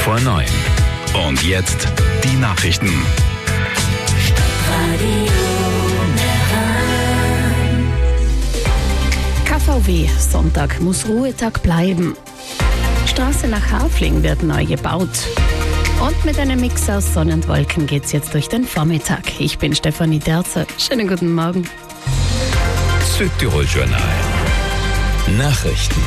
5:09. Und jetzt die Nachrichten. KVW, Sonntag muss Ruhetag bleiben. Straße nach Hafling wird neu gebaut. Und mit einem Mix aus Sonne und Wolken geht's jetzt durch den Vormittag. Ich bin Stefanie Derzer. Schönen guten Morgen. Südtirol-Journal. Nachrichten.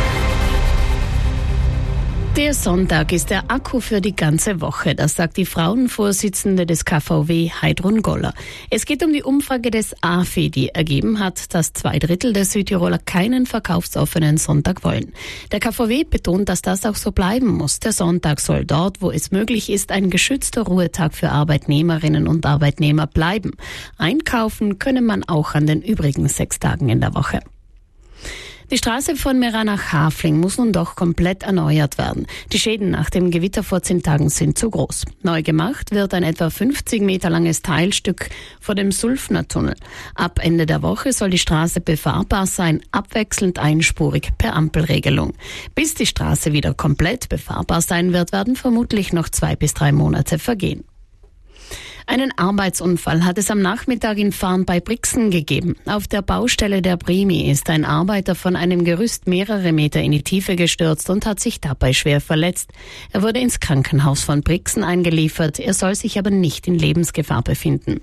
Der Sonntag ist der Akku für die ganze Woche, das sagt die Frauenvorsitzende des KVW, Heidrun Goller. Es geht um die Umfrage des AFI, die ergeben hat, dass 2/3 der Südtiroler keinen verkaufsoffenen Sonntag wollen. Der KVW betont, dass das auch so bleiben muss. Der Sonntag soll dort, wo es möglich ist, ein geschützter Ruhetag für Arbeitnehmerinnen und Arbeitnehmer bleiben. Einkaufen könne man auch an den übrigen 6 Tagen in der Woche. Die Straße von Meran nach Hafling muss nun doch komplett erneuert werden. Die Schäden nach dem Gewitter vor 10 Tagen sind zu groß. Neu gemacht wird ein etwa 50 Meter langes Teilstück vor dem Sulfner-Tunnel. Ab Ende der Woche soll die Straße befahrbar sein, abwechselnd einspurig per Ampelregelung. Bis die Straße wieder komplett befahrbar sein wird, werden vermutlich noch 2 bis 3 Monate vergehen. Einen Arbeitsunfall hat es am Nachmittag in Farn bei Brixen gegeben. Auf der Baustelle der Brimi ist ein Arbeiter von einem Gerüst mehrere Meter in die Tiefe gestürzt und hat sich dabei schwer verletzt. Er wurde ins Krankenhaus von Brixen eingeliefert, er soll sich aber nicht in Lebensgefahr befinden.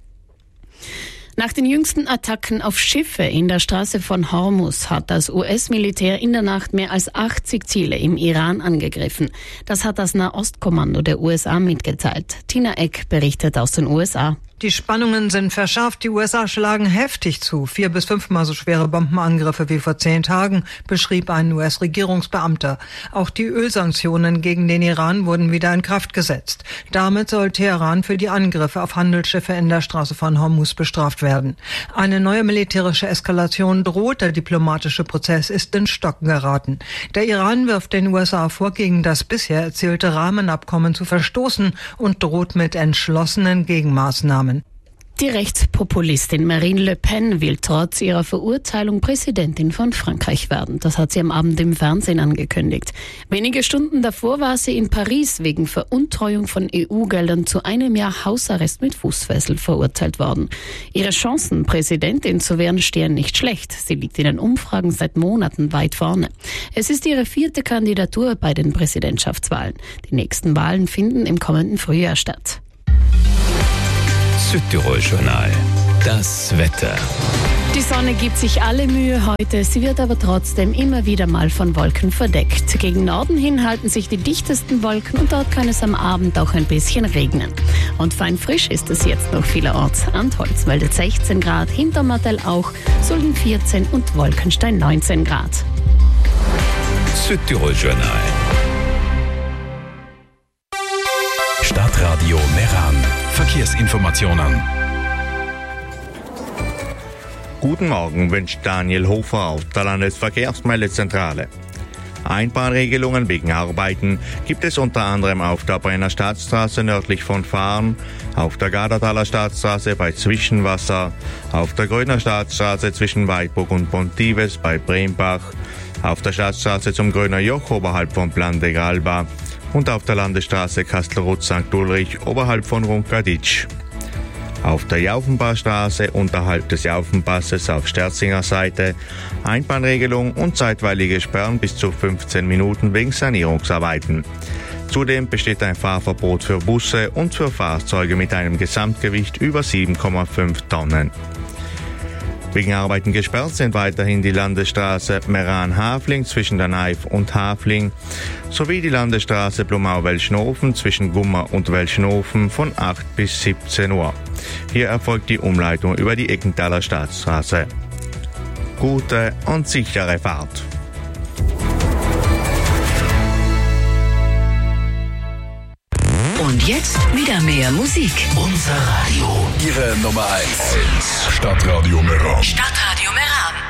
Nach den jüngsten Attacken auf Schiffe in der Straße von Hormuz hat das US-Militär in der Nacht mehr als 80 Ziele im Iran angegriffen. Das hat das Nahostkommando der USA mitgeteilt. Tina Eck berichtet aus den USA. Die Spannungen sind verschärft. Die USA schlagen heftig zu. 4- bis 5-mal so schwere Bombenangriffe wie vor 10 Tagen, beschrieb ein US-Regierungsbeamter. Auch die Ölsanktionen gegen den Iran wurden wieder in Kraft gesetzt. Damit soll Teheran für die Angriffe auf Handelsschiffe in der Straße von Hormuz bestraft werden. Eine neue militärische Eskalation droht. Der diplomatische Prozess ist in Stocken geraten. Der Iran wirft den USA vor, gegen das bisher erzielte Rahmenabkommen zu verstoßen und droht mit entschlossenen Gegenmaßnahmen. Die Rechtspopulistin Marine Le Pen will trotz ihrer Verurteilung Präsidentin von Frankreich werden. Das hat sie am Abend im Fernsehen angekündigt. Wenige Stunden davor war sie in Paris wegen Veruntreuung von EU-Geldern zu 1 Jahr Hausarrest mit Fußfessel verurteilt worden. Ihre Chancen, Präsidentin zu werden, stehen nicht schlecht. Sie liegt in den Umfragen seit Monaten weit vorne. Es ist ihre 4. Kandidatur bei den Präsidentschaftswahlen. Die nächsten Wahlen finden im kommenden Frühjahr statt. Südtirol-Journal. Das Wetter. Die Sonne gibt sich alle Mühe heute, sie wird aber trotzdem immer wieder mal von Wolken verdeckt. Gegen Norden hin halten sich die dichtesten Wolken und dort kann es am Abend auch ein bisschen regnen. Und fein frisch ist es jetzt noch vielerorts. Antholz meldet 16 Grad, Hintermattel auch, Sulden 14 und Wolkenstein 19 Grad. Südtirol-Journal. Stadtradio Meran. Verkehrsinformationen. Guten Morgen, wünscht Daniel Hofer auf der Landesverkehrsmeldezentrale. Einbahnregelungen wegen Arbeiten gibt es unter anderem auf der Brenner Stadtstraße nördlich von Farn, auf der Gardertaler Stadtstraße bei Zwischenwasser, auf der Gröner Stadtstraße zwischen Weidburg und Pontives bei Brembach, auf der Stadtstraße zum Gröner Joch oberhalb von Plan de Galba und auf der Landesstraße Kastelruth-St. Ulrich oberhalb von Runkaditsch. Auf der Jaufenbachstraße unterhalb des Jaufenpasses auf Sterzinger Seite Einbahnregelung und zeitweilige Sperren bis zu 15 Minuten wegen Sanierungsarbeiten. Zudem besteht ein Fahrverbot für Busse und für Fahrzeuge mit einem Gesamtgewicht über 7,5 Tonnen. Wegen Arbeiten gesperrt sind weiterhin die Landesstraße Meran-Hafling zwischen der Naif und Hafling sowie die Landesstraße Blumau-Welschnofen zwischen Gummer und Welschnofen von 8 bis 17 Uhr. Hier erfolgt die Umleitung über die Eckenthaler Staatsstraße. Gute und sichere Fahrt. Und jetzt wieder mehr Musik. Unser Radio. Ihre Nummer 1. Stadtradio Meran. Stadtradio Meran.